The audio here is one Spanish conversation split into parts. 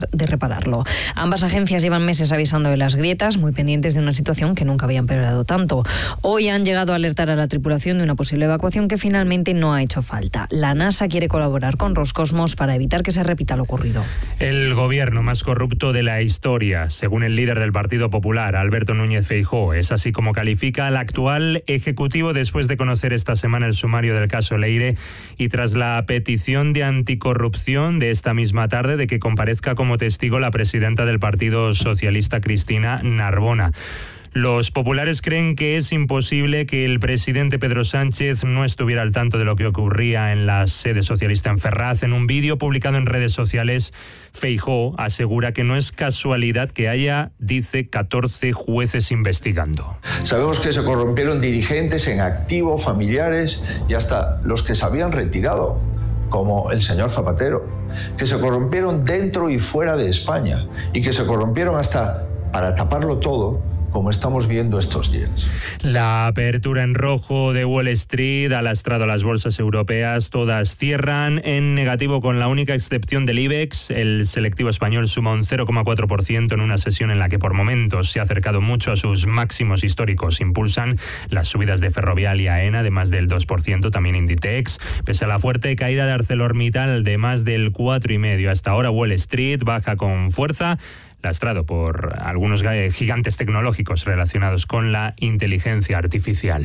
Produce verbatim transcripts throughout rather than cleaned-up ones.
de repararlo. Ambas agencias llevan meses avisando de las grietas, muy pendientes de una situación que nunca había empeorado tanto. Hoy han llegado a alertar a la tripulación de una posible evacuación que finalmente no ha hecho falta. La NASA quiere colaborar con Roscosmos para evitar que se repita lo ocurrido. El gobierno más corrupto de la historia, según el líder del Partido Popular, Alberto Núñez Feijóo. Es así como califica al actual ejecutivo después de conocer esta semana el sumario del caso Leire y tras la petición de anticorrupción de esta misma tarde de que comparezca como testigo la presidenta del Partido Socialista, Cristina Narbona. Los populares creen que es imposible que el presidente Pedro Sánchez no estuviera al tanto de lo que ocurría en la sede socialista en Ferraz. En un vídeo publicado en redes sociales, Feijóo asegura que no es casualidad que haya, dice, catorce jueces investigando. Sabemos que se corrompieron dirigentes en activo, familiares y hasta los que se habían retirado, como el señor Zapatero, que se corrompieron dentro y fuera de España y que se corrompieron hasta para taparlo todo, como estamos viendo estos días. La apertura en rojo de Wall Street ha lastrado a las bolsas europeas. Todas cierran en negativo con la única excepción del IBEX. El selectivo español suma un cero coma cuatro por ciento en una sesión en la que por momentos se ha acercado mucho a sus máximos históricos. Impulsan las subidas de Ferrovial y AENA de más del dos por ciento, también Inditex. Pese a la fuerte caída de ArcelorMittal de más del cuatro coma cinco por ciento. Hasta ahora Wall Street baja con fuerza, lastrado por algunos gigantes tecnológicos relacionados con la inteligencia artificial.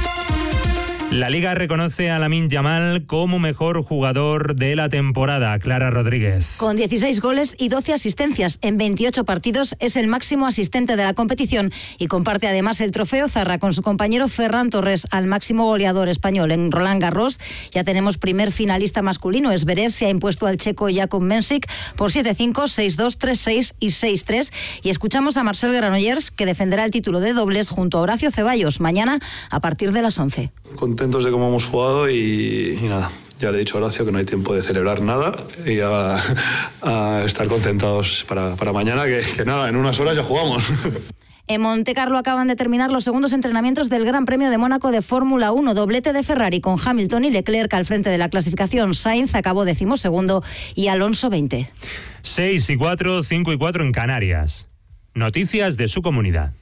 La Liga reconoce a Lamine Yamal como mejor jugador de la temporada. Clara Rodríguez. Con dieciséis goles y doce asistencias en veintiocho partidos, es el máximo asistente de la competición y comparte además el trofeo Zarra con su compañero Ferran Torres al máximo goleador español. En Roland Garros ya tenemos primer finalista masculino. Zverev se ha impuesto al checo Jakub Mensik por siete cinco, seis dos, tres seis y seis tres. Y escuchamos a Marcel Granollers, que defenderá el título de dobles junto a Horacio Ceballos mañana a partir de las once. Contentos de cómo hemos jugado y, y nada, ya le he dicho a Horacio que no hay tiempo de celebrar nada y a, a estar contentos para, para mañana, que, que nada, en unas horas ya jugamos. En Montecarlo acaban de terminar los segundos entrenamientos del Gran Premio de Mónaco de Fórmula uno, doblete de Ferrari con Hamilton y Leclerc al frente de la clasificación. Sainz acabó decimosegundo y Alonso veinte. seis y cuatro, cinco y cuatro en Canarias. Noticias de su comunidad.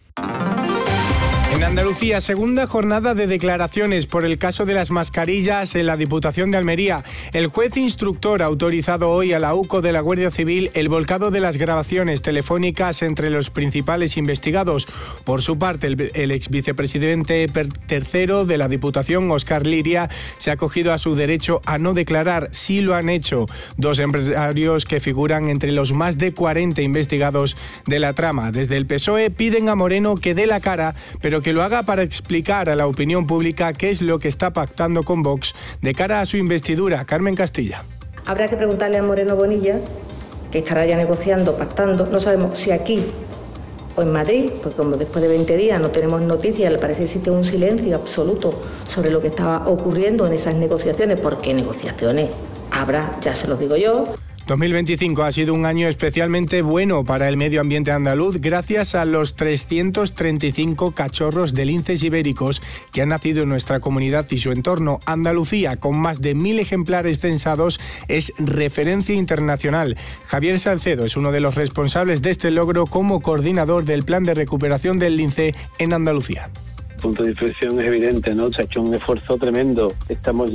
En Andalucía, segunda jornada de declaraciones por el caso de las mascarillas en la Diputación de Almería. El juez instructor ha autorizado hoy a la UCO de la Guardia Civil el volcado de las grabaciones telefónicas entre los principales investigados. Por su parte, el, el ex vicepresidente tercero de la Diputación, Óscar Liria, se ha acogido a su derecho a no declarar. Sí lo han hecho dos empresarios que figuran entre los más de cuarenta investigados de la trama. Desde el P S O E piden a Moreno que dé la cara, pero que lo haga para explicar a la opinión pública qué es lo que está pactando con Vox de cara a su investidura. Carmen Castilla. Habrá que preguntarle a Moreno Bonilla, que estará ya negociando, pactando. No sabemos si aquí o en Madrid, porque como después de veinte días no tenemos noticias, le parece que existe un silencio absoluto sobre lo que estaba ocurriendo en esas negociaciones, porque negociaciones habrá, ya se lo digo yo. dos mil veinticinco ha sido un año especialmente bueno para el medio ambiente andaluz gracias a los trescientos treinta y cinco cachorros de linces ibéricos que han nacido en nuestra comunidad y su entorno. Andalucía, con más de mil ejemplares censados, es referencia internacional. Javier Salcedo es uno de los responsables de este logro como coordinador del Plan de Recuperación del Lince en Andalucía. El punto de inflexión es evidente, ¿no? Se ha hecho un esfuerzo tremendo. Estamos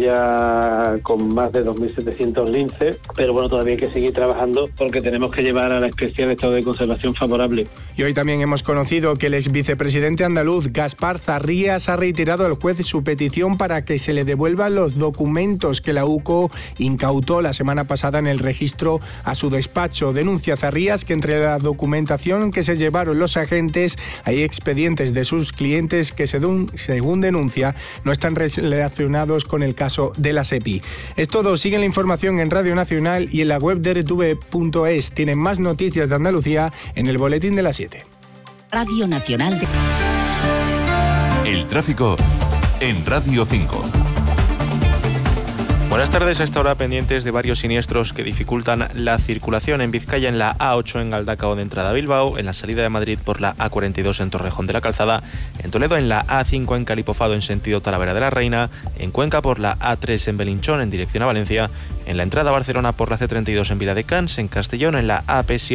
ya con más de dos mil setecientos linces, pero bueno, todavía hay que seguir trabajando porque tenemos que llevar a la especie al estado de conservación favorable. Y hoy también hemos conocido que el ex vicepresidente andaluz, Gaspar Zarrías, ha reiterado al juez su petición para que se le devuelvan los documentos que la UCO incautó la semana pasada en el registro a su despacho. Denuncia Zarrías que entre la documentación que se llevaron los agentes hay expedientes de sus clientes que se según denuncia, no están relacionados con el caso de la SEPI. Es todo, sigue la información en Radio Nacional y en la web de r t v punto es. Tienen más noticias de Andalucía en el boletín de las siete. Radio Nacional de... El tráfico en Radio cinco. Buenas tardes. A esta hora pendientes de varios siniestros que dificultan la circulación en Vizcaya, en la A ocho en Galdacao de entrada a Bilbao, en la salida de Madrid por la A cuarenta y dos en Torrejón de la Calzada, en Toledo en la A cinco en Calipofado en sentido Talavera de la Reina, en Cuenca por la A tres en Belinchón en dirección a Valencia, en la entrada a Barcelona por la C treinta y dos en Viladecans, en Castellón en la A P siete